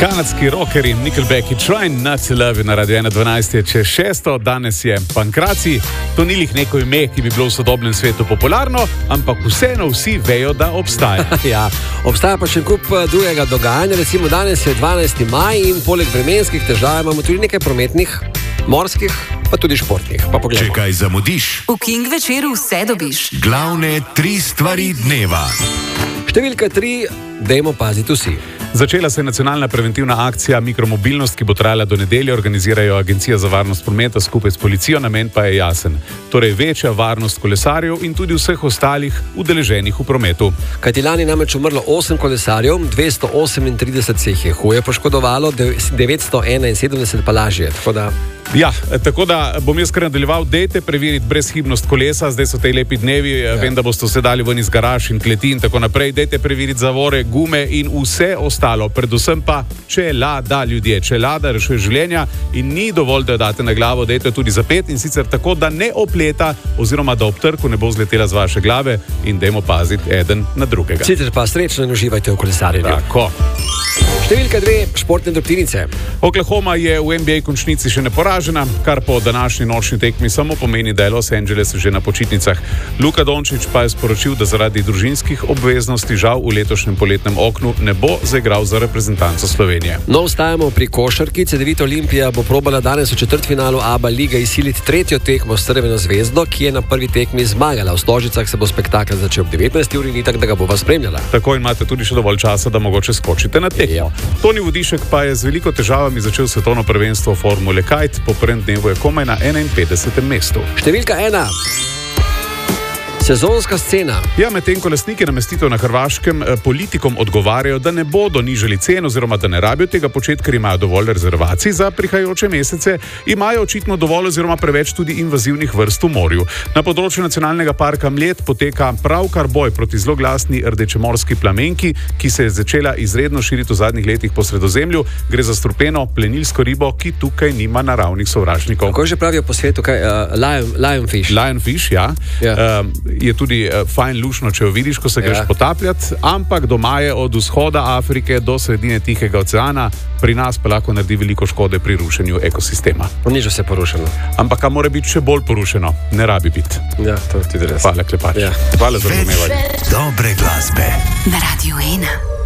Kanadski rockerji Nickelbacki Trying Not to Love na Radio 112 je čez 6. Danes je Pankraci. To ni lih neko ime, ki bi bilo v sodobnem svetu popularno, ampak vseeno vsi vejo, da obstaja. Ja, obstaja pa še kup drugega dogajanja. Recimo danes je 12. maj in poleg vremenskih težav imamo tudi nekaj prometnih, morskih, pa tudi športnih. Pa če kaj zamudiš, v King večeru vse dobiš. Glavne 3 stvari dneva. Številka 3, dajmo paziti vsi. Začela se je nacionalna preventivna akcija Mikromobilnost, ki bo trajala do nedelje, organizirajo Agencija za varnost prometa skupaj s policijo, namen pa je jasen. Torej večja varnost kolesarjev in tudi vseh ostalih udeleženih v prometu. Kajti lani namreč umrlo 8 kolesarjev, 238 se jih je huje poškodovalo, 971 pa lažje. Tako da bom jaz kar nadaljeval, dejte preveriti brezhibnost kolesa, zdaj so te lepi dnevi, vem, da boste vse dali ven iz garaž in kleti in tako naprej, dejte preveriti zavore, gume in vse ostalo, predvsem pa čelada ljudje, čelada rešuje življenja in ni dovolj, da jo date na glavo, dejte jo tudi zapet in sicer tako, da ne opleta oziroma da ob trku ne bo zletela z vaše glave in dajmo paziti eden na drugega. Sicer pa srečno in uživajte v kolesarjenju. Tako. Številka 2, športne drobtinice. Oklahoma je v NBA končnici še neporažena, kar po današnji nočni tekmi samo pomeni, da je Los Angeles že na počitnicah. Luka Dončić pa je sporočil, da zaradi družinskih obveznosti žal v letošnjem poletnem oknu ne bo zaigral za reprezentanco Slovenije. No, ostajamo pri košarki. Cedevita Olimpija bo probala danes v četrtfinalu ABA lige izsiliti tretjo tekmo s Crveno zvezdo, ki je na prvi tekmi zmagala. V Stožicah se bo spektakel začel ob 19. uri in tako, da ga bova spremljala. Tako imate tudi še dovolj časa, da mogoče skočite na tekmo. Toni Vodišek pa je z veliko težavami začel svetovno prvenstvo Formule Kite, po prvem dnevu je komaj na 51. mestu. Številka 1. Sezonska scena. Ja, medtem ko lastniki namestitev na Hrvaškem politikom odgovarjajo, da ne bodo nižali cen oziroma da ne rabijo tega početi, ker imajo dovolj rezervacij za prihajajoče mesece, imajo očitno dovolj oziroma preveč tudi invazivnih vrst v morju. Na področju nacionalnega parka Mljet poteka pravkar boj proti zloglasni rdečemorski plamenki, ki se je začela izredno širiti v zadnjih letih po Sredozemlju. Gre za strupeno plenilsko ribo, ki tukaj nima naravnih sovražnikov. Kako že pravijo po svetu, lionfish? Lionfish, ja. Je tudi fajn lušno, če jo vidiš, ko se greš potapljati, ampak doma je od vzhoda Afrike do sredine Tihega oceana, pri nas pa lahko naredi veliko škode pri rušenju ekosistema. Ni že vse porušeno. Ampak mora biti še bolj porušeno, ne rabi biti. Ja, to je tudi res. Hvala, Klepač. Hvala za razumevanje. Dobre glasbe Na Radio 1.